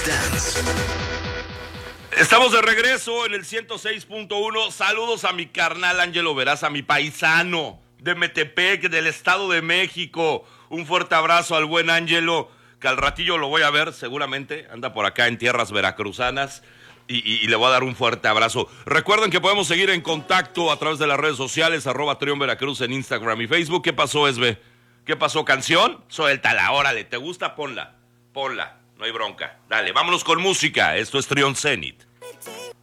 Dance. Estamos de regreso en el 106.1. Saludos a mi carnal Ángelo Veraza, mi paisano de Metepec, del Estado de México. Un fuerte abrazo al buen Ángelo, que al ratillo lo voy a ver seguramente. Anda por acá en tierras veracruzanas y le voy a dar un fuerte abrazo. Recuerden que podemos seguir en contacto a través de las redes sociales, @TriunVeracruz en Instagram y Facebook. ¿Qué pasó, Esbe? ¿Qué pasó? ¿Canción? Suéltala, órale. ¿Te gusta? Ponla. No hay bronca. Dale, vámonos con música. Esto es Trion Zenit.